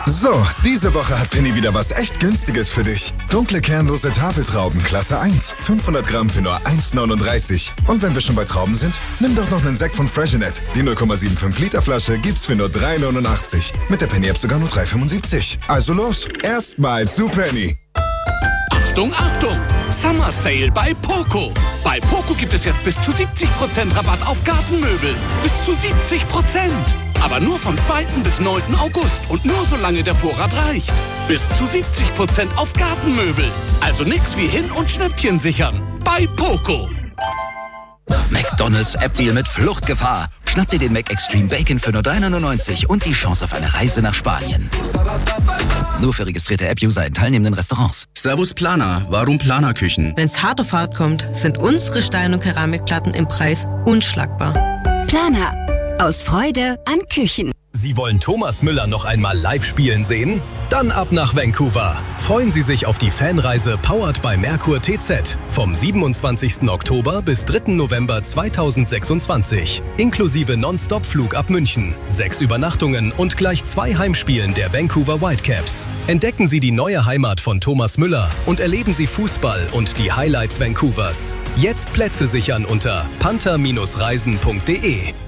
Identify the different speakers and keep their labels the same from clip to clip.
Speaker 1: So, diese Woche hat Penny wieder was echt Günstiges für dich. Dunkle kernlose Tafeltrauben, Klasse 1. 500 Gramm für nur 1,39. Und wenn wir schon bei Trauben sind, nimm doch noch einen Sekt von Freshenet. Die 0,75 Liter Flasche gibt's für nur 3,89. Mit der Penny-App sogar nur 3,75. Also los, erstmal zu Penny.
Speaker 2: Achtung, Achtung! Summer Sale bei Poco. Bei Poco gibt es jetzt bis zu 70% Rabatt auf Gartenmöbel. Bis zu 70%! Aber nur vom 2. bis 9. August und nur solange der Vorrat reicht. Bis zu 70% auf Gartenmöbel. Also nix wie hin und Schnäppchen sichern. Bei Poco.
Speaker 3: McDonald's App-Deal mit Fluchtgefahr. Schnapp dir den McExtreme Bacon für nur 3,99 und die Chance auf eine Reise nach Spanien. Nur für registrierte App-User in teilnehmenden Restaurants.
Speaker 4: Servus Planer, warum Planerküchen?
Speaker 5: Wenn's hart auf hart kommt, sind unsere Stein- und Keramikplatten im Preis unschlagbar.
Speaker 6: Planer. Aus Freude an Küchen.
Speaker 7: Sie wollen Thomas Müller noch einmal live spielen sehen? Dann ab nach Vancouver. Freuen Sie sich auf die Fanreise Powered by Merkur TZ vom 27. Oktober bis 3. November 2026. Inklusive Non-Stop-Flug ab München, 6 Übernachtungen und gleich 2 Heimspielen der Vancouver Whitecaps. Entdecken Sie die neue Heimat von Thomas Müller und erleben Sie Fußball und die Highlights Vancouvers. Jetzt Plätze sichern unter panther-reisen.de.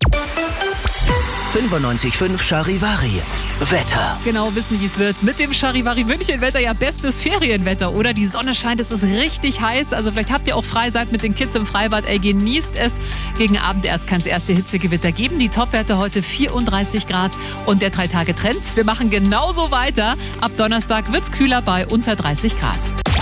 Speaker 3: 95.5 Charivari. Wetter.
Speaker 8: Genau wissen, wie es wird. Mit dem Charivari München-Wetter ja bestes Ferienwetter, oder? Die Sonne scheint, es ist richtig heiß. Also vielleicht habt ihr auch frei, seid mit den Kids im Freibad. Ey, genießt es. Gegen Abend erst kann es erste Hitzegewitter geben. Die Topwerte heute 34 Grad und der 3-Tage-Trend. Wir machen genauso weiter. Ab Donnerstag wird's kühler bei unter 30 Grad.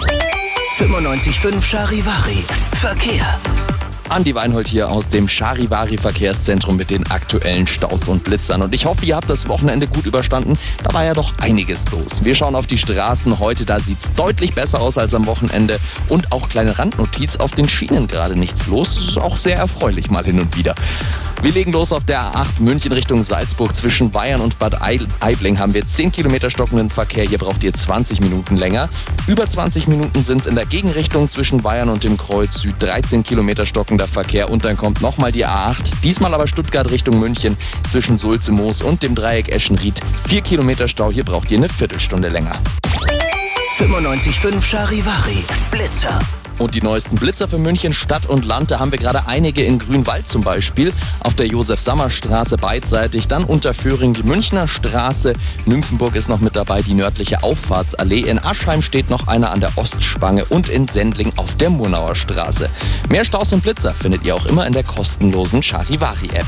Speaker 3: 95.5 Charivari. Verkehr.
Speaker 9: Andi Weinhold hier aus dem Charivari Verkehrszentrum mit den aktuellen Staus und Blitzern. Und ich hoffe, ihr habt das Wochenende gut überstanden. Da war ja doch einiges los. Wir schauen auf die Straßen heute. Da sieht es deutlich besser aus als am Wochenende. Und auch kleine Randnotiz, auf den Schienen gerade nichts los. Das ist auch sehr erfreulich mal hin und wieder. Wir legen los auf der A8 München Richtung Salzburg. Zwischen Bayern und Bad Aibling haben wir 10 Kilometer stockenden Verkehr. Hier braucht ihr 20 Minuten länger. Über 20 Minuten sind es in der Gegenrichtung zwischen Bayern und dem Kreuz Süd. 13 Kilometer stockender Verkehr. Und dann kommt nochmal die A8. Diesmal aber Stuttgart Richtung München. Zwischen Sulze-Moos und dem Dreieck Eschenried. 4 Kilometer Stau. Hier braucht ihr eine Viertelstunde länger.
Speaker 3: 95.5 Charivari. Blitzer.
Speaker 9: Und die neuesten Blitzer für München, Stadt und Land, da haben wir gerade einige in Grünwald zum Beispiel. Auf der Josef-Sammer-Straße beidseitig, dann Unterföhring die Münchner Straße. Nymphenburg ist noch mit dabei, die nördliche Auffahrtsallee. In Aschheim steht noch einer an der Ostspange und in Sendling auf der Murnauer Straße. Mehr Staus und Blitzer findet ihr auch immer in der kostenlosen Charivari-App.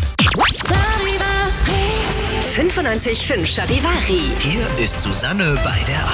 Speaker 6: 95.5 Charivari.
Speaker 3: Hier ist Susanne Weider.